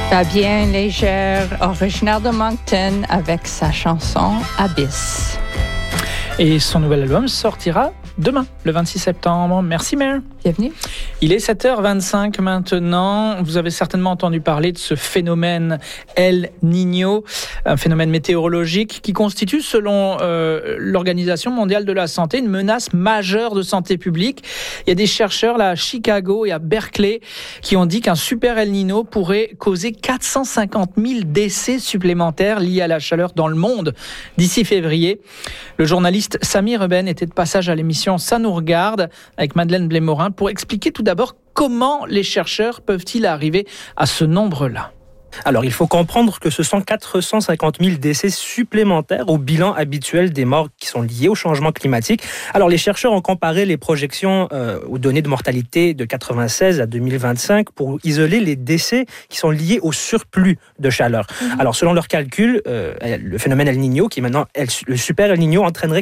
Fabien Légère, originaire de Moncton, avec sa chanson Abyss. Et son nouvel album sortira demain, le 26 septembre. Merci, Mère. Bienvenue. Il est 7h25 maintenant. Vous avez certainement entendu parler de ce phénomène El Niño, un phénomène météorologique qui constitue, selon l'Organisation mondiale de la santé, une menace majeure de santé publique. Il y a des chercheurs là, à Chicago et à Berkeley qui ont dit qu'un super El Niño pourrait causer 450 000 décès supplémentaires liés à la chaleur dans le monde d'ici février. Le journaliste Sami Reben était de passage à l'émission Ça nous regarde avec Madeleine Blais-Morin pour expliquer tout d'abord comment les chercheurs peuvent-ils arriver à ce nombre-là. Alors, il faut comprendre que ce sont 450 000 décès supplémentaires au bilan habituel des morts qui sont liés au changement climatique. Alors, les chercheurs ont comparé les projections aux données de mortalité de 1996 à 2025 pour isoler les décès qui sont liés au surplus de chaleur. Alors, selon leurs calculs, le phénomène El Niño, qui est maintenant le super El Niño, entraînerait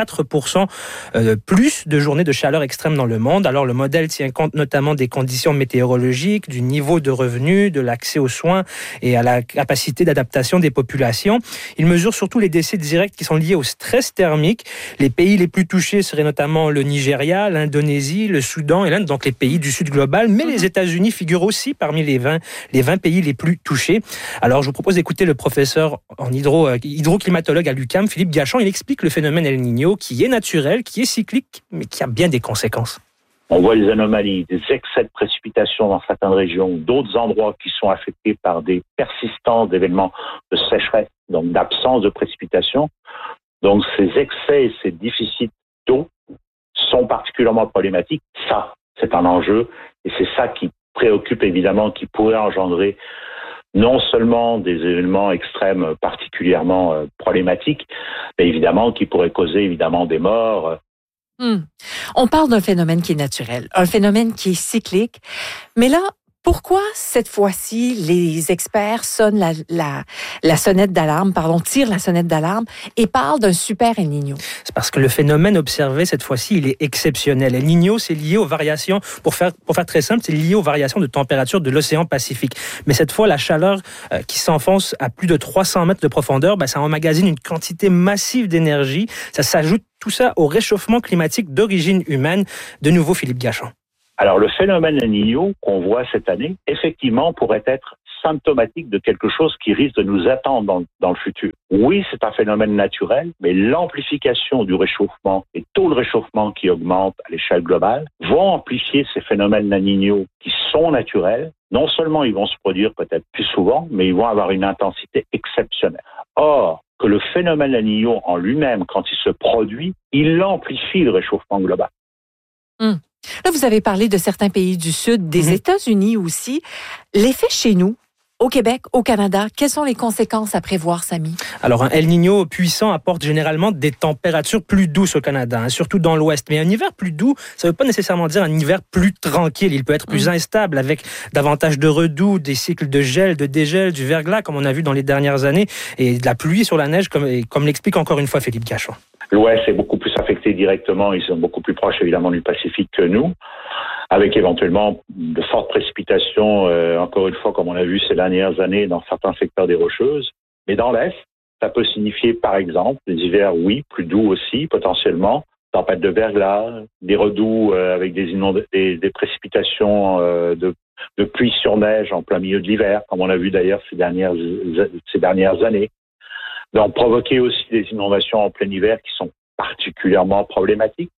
44% plus de journées de chaleur extrême dans le monde. Alors, le modèle tient compte notamment des conditions météorologiques, du niveau de revenus, de l'accès aux soins et à la capacité d'adaptation des populations. Il mesure surtout les décès directs qui sont liés au stress thermique. Les pays les plus touchés seraient notamment le Nigeria, l'Indonésie, le Soudan et l'Inde, donc les pays du Sud global. Mais les États-Unis figurent aussi parmi les 20 pays les plus touchés. Alors, je vous propose d'écouter le professeur en hydroclimatologue à l'UQAM, Philippe Gachon. Il explique le phénomène El Niño qui est naturel, qui est cyclique, mais qui a bien des conséquences. On voit des anomalies, des excès de précipitations dans certaines régions, d'autres endroits qui sont affectés par des persistances d'événements de sécheresse, donc d'absence de précipitations. Donc ces excès et ces déficits d'eau sont particulièrement problématiques. Ça, c'est un enjeu et c'est ça qui préoccupe évidemment, qui pourrait engendrer non seulement des événements extrêmes particulièrement problématiques, mais évidemment qui pourraient causer évidemment des morts. On parle d'un phénomène qui est naturel, un phénomène qui est cyclique. Mais là, pourquoi cette fois-ci les experts sonnent la sonnette d'alarme, tirent la sonnette d'alarme et parlent d'un super El Niño? C'est parce que le phénomène observé cette fois-ci, il est exceptionnel. El Niño, c'est lié aux variations, pour faire très simple, c'est lié aux variations de température de l'océan Pacifique. Mais cette fois, la chaleur qui s'enfonce à plus de 300 mètres de profondeur, ça emmagasine une quantité massive d'énergie. Ça s'ajoute tout ça au réchauffement climatique d'origine humaine. De nouveau, Philippe Gachon. Alors, le phénomène El Niño qu'on voit cette année, effectivement, pourrait être symptomatique de quelque chose qui risque de nous attendre dans le futur. Oui, c'est un phénomène naturel, mais l'amplification du réchauffement et taux de réchauffement qui augmente à l'échelle globale vont amplifier ces phénomènes El Niño qui sont naturels. Non seulement ils vont se produire peut-être plus souvent, mais ils vont avoir une intensité exceptionnelle. Or, que le phénomène El Niño en lui-même, quand il se produit, il amplifie le réchauffement global. Là, vous avez parlé de certains pays du Sud, des États-Unis aussi. L'effet chez nous, au Québec, au Canada, quelles sont les conséquences à prévoir, Sami? Alors, un El Niño puissant apporte généralement des températures plus douces au Canada, surtout dans l'Ouest. Mais un hiver plus doux, ça ne veut pas nécessairement dire un hiver plus tranquille. Il peut être plus instable, avec davantage de redoux, des cycles de gel, de dégel, du verglas, comme on a vu dans les dernières années, et de la pluie sur la neige, comme l'explique encore une fois Philippe Gachon. L'Ouest est beaucoup plus affecté directement, ils sont beaucoup plus proches évidemment du Pacifique que nous, avec éventuellement de fortes précipitations, encore une fois comme on a vu ces dernières années dans certains secteurs des Rocheuses. Mais dans l'Est, ça peut signifier par exemple des hivers, oui, plus doux aussi potentiellement, tempêtes de verglas, des redoux avec des précipitations de pluie sur neige en plein milieu de l'hiver, comme on a vu d'ailleurs ces dernières années. Donc, provoquer aussi des inondations en plein hiver qui sont particulièrement problématiques.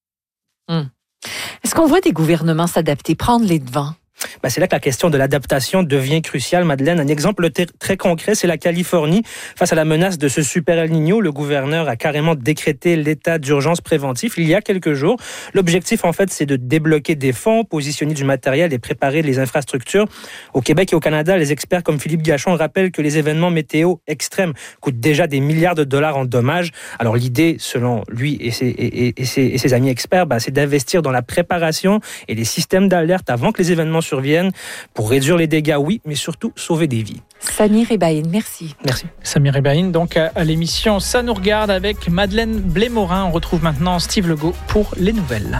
Est-ce qu'on voit des gouvernements s'adapter, prendre les devants? C'est là que la question de l'adaptation devient cruciale, Madeleine. Un exemple très concret, c'est la Californie. Face à la menace de ce super El Niño, le gouverneur a carrément décrété l'état d'urgence préventif il y a quelques jours. L'objectif, en fait, c'est de débloquer des fonds, positionner du matériel et préparer les infrastructures. Au Québec et au Canada, les experts comme Philippe Gachon rappellent que les événements météo extrêmes coûtent déjà des milliards de dollars en dommages. Alors l'idée, selon lui et ses amis experts, c'est d'investir dans la préparation et les systèmes d'alerte avant que les événements surviennent pour réduire les dégâts, oui, mais surtout sauver des vies. Samir Ebaïn, merci. Merci. Samir Ebaïn, donc à l'émission Ça nous regarde avec Madeleine Blais-Morin. On retrouve maintenant Steve Legault pour les nouvelles.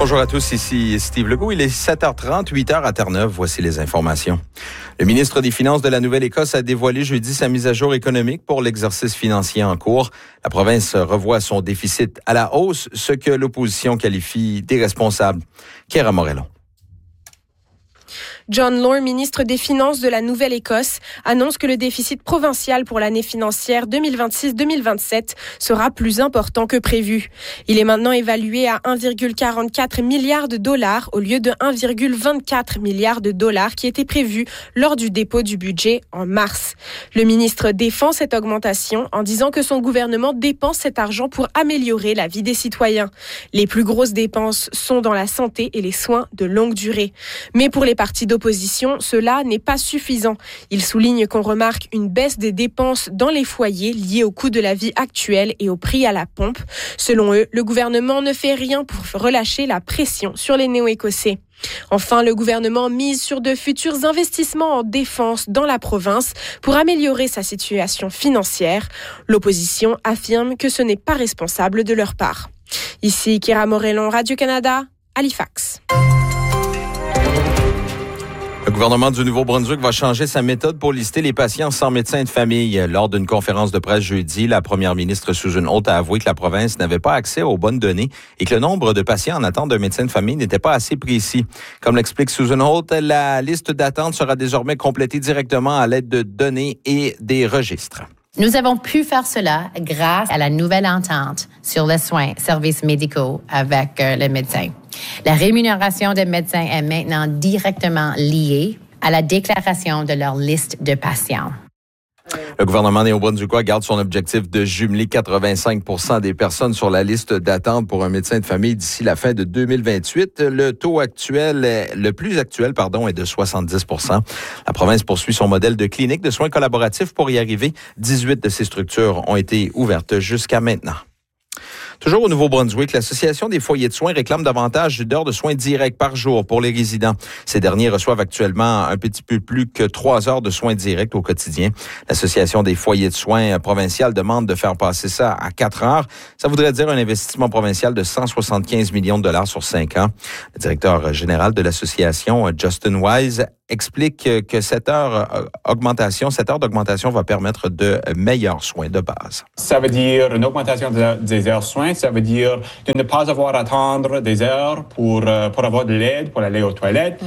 Bonjour à tous, ici Steve Legault. Il est 7h30, 8h à Terre-Neuve. Voici les informations. Le ministre des Finances de la Nouvelle-Écosse a dévoilé jeudi sa mise à jour économique pour l'exercice financier en cours. La province revoit son déficit à la hausse, ce que l'opposition qualifie d'irresponsable. Chiara Morellon. John Law, ministre des Finances de la Nouvelle-Écosse, annonce que le déficit provincial pour l'année financière 2026-2027 sera plus important que prévu. Il est maintenant évalué à 1,44 milliard de dollars au lieu de 1,24 milliard de dollars qui était prévu lors du dépôt du budget en mars. Le ministre défend cette augmentation en disant que son gouvernement dépense cet argent pour améliorer la vie des citoyens. Les plus grosses dépenses sont dans la santé et les soins de longue durée. Mais pour les partis d'opposition, cela n'est pas suffisant. Il souligne qu'on remarque une baisse des dépenses dans les foyers liées au coût de la vie actuelle et au prix à la pompe. Selon eux, le gouvernement ne fait rien pour relâcher la pression sur les néo-écossais. Enfin, le gouvernement mise sur de futurs investissements en défense dans la province pour améliorer sa situation financière. L'opposition affirme que ce n'est pas responsable de leur part. Ici, Chiara Morellon, Radio-Canada, Halifax. Le gouvernement du Nouveau-Brunswick va changer sa méthode pour lister les patients sans médecin de famille. Lors d'une conférence de presse jeudi, la première ministre Susan Holt a avoué que la province n'avait pas accès aux bonnes données et que le nombre de patients en attente d'un médecin de famille n'était pas assez précis. Comme l'explique Susan Holt, la liste d'attente sera désormais complétée directement à l'aide de données et des registres. Nous avons pu faire cela grâce à la nouvelle entente sur les soins, services médicaux avec le médecin. La rémunération des médecins est maintenant directement liée à la déclaration de leur liste de patients. Le gouvernement néo-brunswickois garde son objectif de jumeler 85% des personnes sur la liste d'attente pour un médecin de famille d'ici la fin de 2028. Le taux le plus actuel, est de 70%. La province poursuit son modèle de clinique de soins collaboratifs pour y arriver. 18 de ces structures ont été ouvertes jusqu'à maintenant. Toujours au Nouveau-Brunswick, l'Association des foyers de soins réclame davantage d'heures de soins directs par jour pour les résidents. Ces derniers reçoivent actuellement un petit peu plus que 3 heures de soins directs au quotidien. L'Association des foyers de soins provinciales demande de faire passer ça à 4 heures. Ça voudrait dire un investissement provincial de 175 millions de dollars sur 5 ans. Le directeur général de l'association, Justin Wise, explique que cette heure d'augmentation va permettre de meilleurs soins de base. Ça veut dire une augmentation des heures soins. Ça veut dire de ne pas avoir à attendre des heures pour avoir de l'aide, pour aller aux toilettes.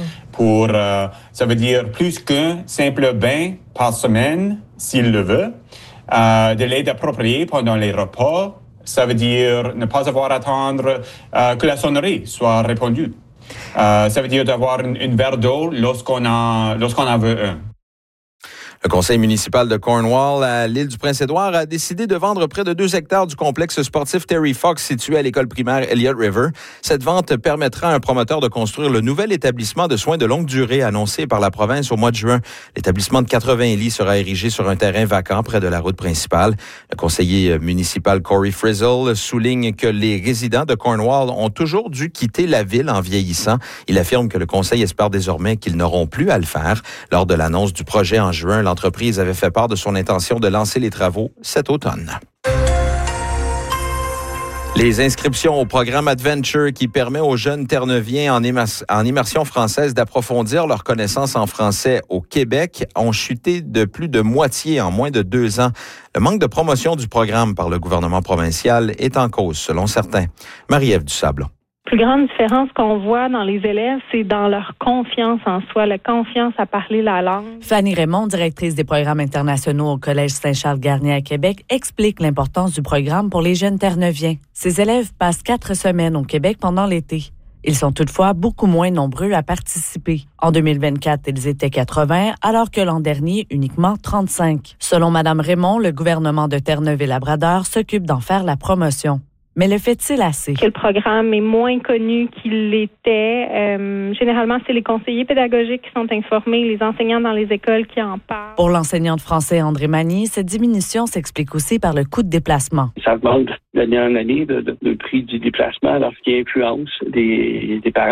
Ça veut dire plus qu'un simple bain par semaine, s'il le veut. De l'aide appropriée pendant les repas. Ça veut dire ne pas avoir à attendre que la sonnerie soit répondue. Ça veut dire d'avoir une verre d'eau lorsqu'on en veut un. Le conseil municipal de Cornwall, à l'île du Prince-Édouard, a décidé de vendre près de 2 hectares du complexe sportif Terry Fox situé à l'école primaire Elliott River. Cette vente permettra à un promoteur de construire le nouvel établissement de soins de longue durée annoncé par la province au mois de juin. L'établissement de 80 lits sera érigé sur un terrain vacant près de la route principale. Le conseiller municipal Corey Frizzle souligne que les résidents de Cornwall ont toujours dû quitter la ville en vieillissant. Il affirme que le conseil espère désormais qu'ils n'auront plus à le faire. Lors de l'annonce du projet en juin, l'entreprise avait fait part de son intention de lancer les travaux cet automne. Les inscriptions au programme Adventure qui permet aux jeunes Terre-Neuviens en immersion française d'approfondir leurs connaissances en français au Québec ont chuté de plus de moitié en moins de 2 ans. Le manque de promotion du programme par le gouvernement provincial est en cause, selon certains. Marie-Ève Dusablon. La plus grande différence qu'on voit dans les élèves, c'est dans leur confiance en soi, la confiance à parler la langue. Fanny Raymond, directrice des programmes internationaux au Collège Saint-Charles-Garnier à Québec, explique l'importance du programme pour les jeunes Terre-Neuviens. Ces élèves passent 4 semaines au Québec pendant l'été. Ils sont toutefois beaucoup moins nombreux à participer. En 2024, ils étaient 80, alors que l'an dernier, uniquement 35. Selon Mme Raymond, le gouvernement de Terre-Neuve-et-Labrador s'occupe d'en faire la promotion. Mais le fait-il assez? Que le programme est moins connu qu'il l'était. Généralement, c'est les conseillers pédagogiques qui sont informés, les enseignants dans les écoles qui en parlent. Pour l'enseignant de français André Magny, cette diminution s'explique aussi par le coût de déplacement. Ça augmente d'année en année le prix du déplacement, alors qu'il y a influence des parents.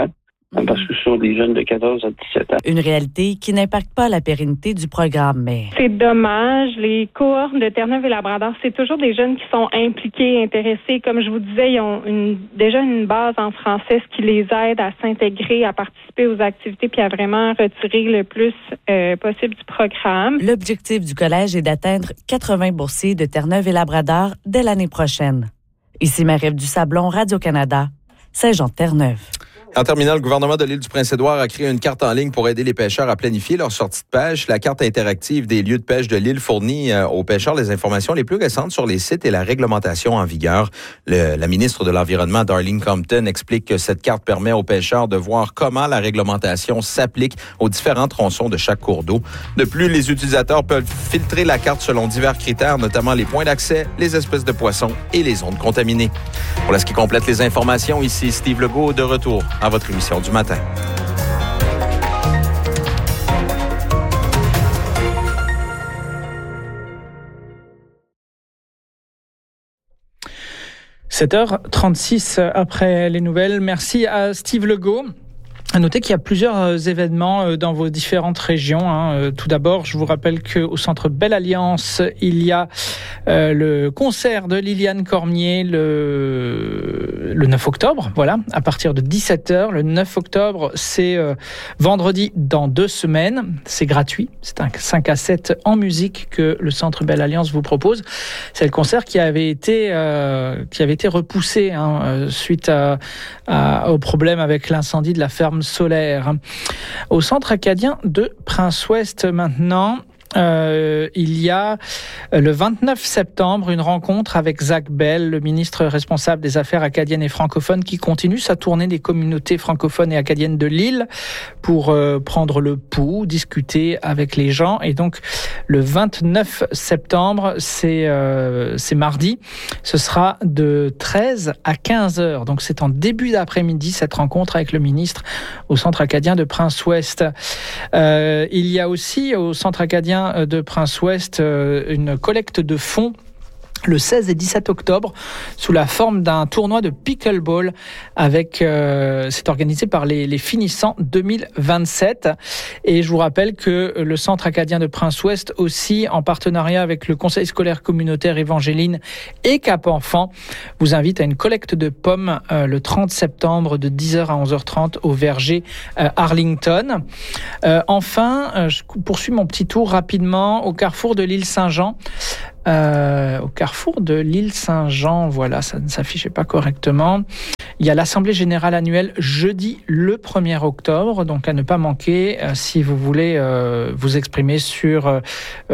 parce que ce sont des jeunes de 14 à 17 ans. Une réalité qui n'impacte pas la pérennité du programme, mais... C'est dommage. Les cohortes de Terre-Neuve et Labrador, c'est toujours des jeunes qui sont impliqués, intéressés. Comme je vous disais, ils ont déjà une base en français, ce qui les aide à s'intégrer, à participer aux activités puis à vraiment retirer le plus possible du programme. L'objectif du collège est d'atteindre 80 boursiers de Terre-Neuve et Labrador dès l'année prochaine. Ici Marie-Ève Dusablon, Radio-Canada, Saint-Jean-de-Terre-Neuve. En terminant, le gouvernement de l'île du Prince-Édouard a créé une carte en ligne pour aider les pêcheurs à planifier leur sortie de pêche. La carte interactive des lieux de pêche de l'île fournit aux pêcheurs les informations les plus récentes sur les sites et la réglementation en vigueur. La ministre de l'Environnement, Darlene Compton, explique que cette carte permet aux pêcheurs de voir comment la réglementation s'applique aux différents tronçons de chaque cours d'eau. De plus, les utilisateurs peuvent filtrer la carte selon divers critères, notamment les points d'accès, les espèces de poissons et les zones contaminées. Voilà ce qui complète les informations. Ici Steve Legault, de retour à votre émission du matin. « 7h36 après les nouvelles. Merci à Steve Legault. À noter qu'il y a plusieurs événements dans vos différentes régions. Tout d'abord, je vous rappelle qu'au Centre Belle Alliance, il y a le concert de Liliane Cormier le 9 octobre, voilà, à partir de 17h. Le 9 octobre, c'est vendredi dans 2 semaines. C'est gratuit. C'est un 5 à 7 en musique que le Centre Belle Alliance vous propose. C'est le concert qui avait été repoussé suite au problème avec l'incendie de la ferme solaire. Au centre acadien de Prince-Ouest maintenant, il y a le 29 septembre une rencontre avec Zach Bell, le ministre responsable des Affaires acadiennes et francophones, qui continue sa tournée des communautés francophones et acadiennes de l'île pour prendre le pouls, discuter avec les gens. Et donc le 29 septembre, c'est mardi, ce sera de 13 à 15 heures. Donc c'est en début d'après-midi cette rencontre avec le ministre au centre acadien de Prince-Ouest. Il y a aussi au centre acadien de Prince-Ouest une collecte de fonds le 16 et 17 octobre sous la forme d'un tournoi de pickleball c'est organisé par les finissants 2027. Et je vous rappelle que le Centre acadien de Prince-Ouest aussi, en partenariat avec le Conseil scolaire communautaire Évangéline et Cap Enfant, vous invite à une collecte de pommes le 30 septembre de 10h à 11h30 au verger Arlington. Enfin, je poursuis mon petit tour rapidement au carrefour de l'île Saint-Jean. Au carrefour de l'île Saint-Jean, voilà, ça ne s'affichait pas correctement. Il y a l'Assemblée générale annuelle jeudi le 1er octobre, donc à ne pas manquer si vous voulez vous exprimer sur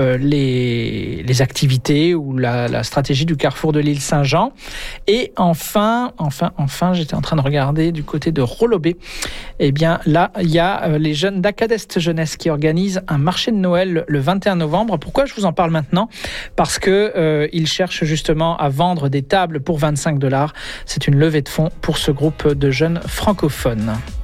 les activités ou la stratégie du carrefour de l'île Saint-Jean. Et enfin, j'étais en train de regarder du côté de Rolobé. Eh bien là, il y a les jeunes d'Acadest Jeunesse qui organisent un marché de Noël le 21 novembre. Pourquoi je vous en parle maintenant ? Parce que ils cherchent justement à vendre des tables pour $25. C'est une levée de fonds pour ce groupe de jeunes francophones.